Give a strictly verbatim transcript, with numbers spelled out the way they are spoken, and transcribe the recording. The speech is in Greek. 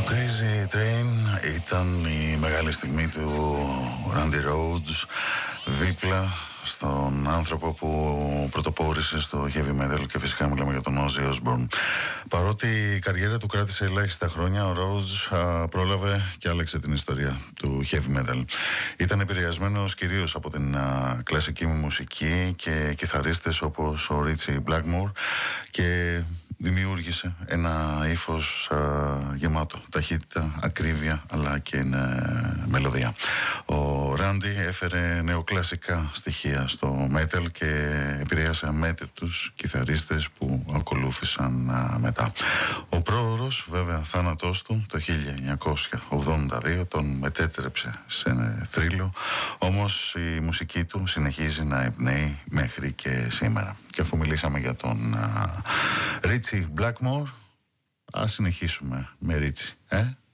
Crazy Train ήταν η μεγάλη στιγμή του Randy Rhoads δίπλα στον άνθρωπο που πρωτοπόρησε στο heavy metal, και φυσικά μιλάμε για τον Ozzy Osbourne. Παρότι η καριέρα του κράτησε ελάχιστα χρόνια, ο Rhoads α, πρόλαβε και άλλαξε την ιστορία του heavy metal. Ήταν επηρεασμένος κυρίως από την α, κλασική μουσική και κιθαρίστες όπως ο Ritchie Blackmore, και δημιούργησε ένα ύφος α, γεμάτο ταχύτητα, ακρίβεια αλλά και ε, μελωδία. Ο Ράντι έφερε νεοκλασικά στοιχεία στο metal και επηρέασε αμέτρητους κιθαρίστες που ακολούθησαν α, μετά. Ο πρόωρος βέβαια θάνατός του το χίλια εννιακόσια ογδόντα δύο τον μετέτρεψε σε θρύλο, όμως η μουσική του συνεχίζει να εμπνέει μέχρι και σήμερα. Και αφού μιλήσαμε για τον α, Ritchie Blackmore, ας συνεχίσουμε με Ritchie, ε?